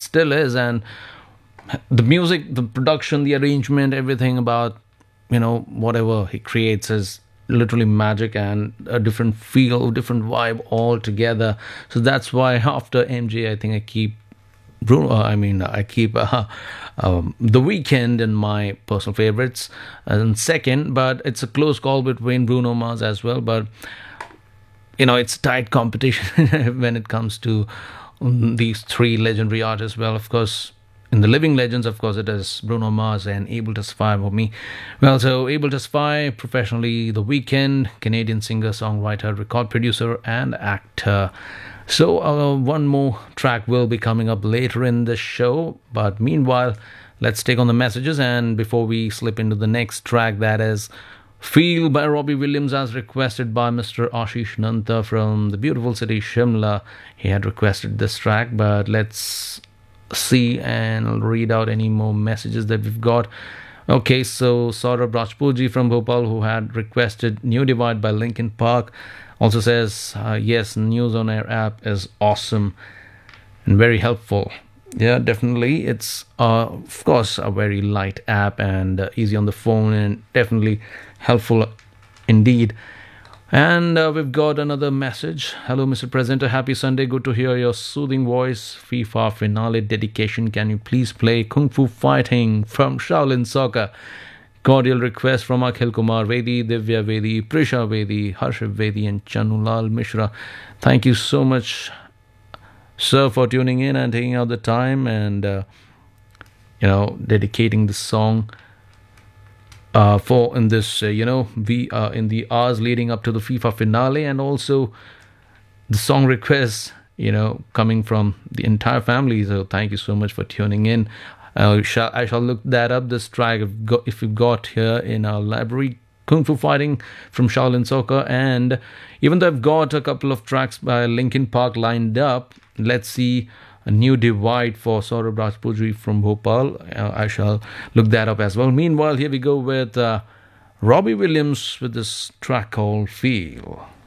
still is. And the music, the production, the arrangement, everything about, whatever he creates is literally magic and a different feel, different vibe altogether. So that's why after MJ, I think I keep Bruno. I keep The Weeknd in my personal favorites and second, but it's a close call between Bruno Mars as well. But it's tight competition when it comes to these three legendary artists. Well, of course, in the living legends, of course, it is Bruno Mars and Abel Tesfaye for me. Well, so Abel Tesfaye, professionally The Weeknd, Canadian singer, songwriter, record producer, and actor. So one more track will be coming up later in the show. But meanwhile, let's take on the messages. And before we slip into the next track, that is Feel by Robbie Williams, as requested by Mr. Ashish Nanta from the beautiful city Shimla. He had requested this track, but let's see and I'll read out any more messages that we've got. Okay, so Saurabh Rajputji from Bhopal, who had requested New Divide by Linkin Park, also says, yes, News on Air app is awesome and very helpful. Yeah, definitely. It's, of course, a very light app and easy on the phone and definitely helpful indeed. And we've got another message. Hello, Mr. Presenter. Happy Sunday. Good to hear your soothing voice. FIFA finale dedication. Can you please play Kung Fu Fighting from Shaolin Soccer? Cordial request from Akhil Kumar Vedi, Divya Vedi, Prisha Vedi, Harshit Vedi, and Chanulal Mishra. Thank you so much, sir, for tuning in and taking out the time and, dedicating the song for in this, we in the hours leading up to the FIFA finale, and also the song requests, coming from the entire family. So thank you so much for tuning in. I shall look that up, this track if we've got here in our library, Kung Fu Fighting from Shaolin Soccer. And even though I've got a couple of tracks by Linkin Park lined up, let's see a New Divide for Saurabh Rajputji from Bhopal. I shall look that up as well. Meanwhile, here we go with Robbie Williams with this track called Feel.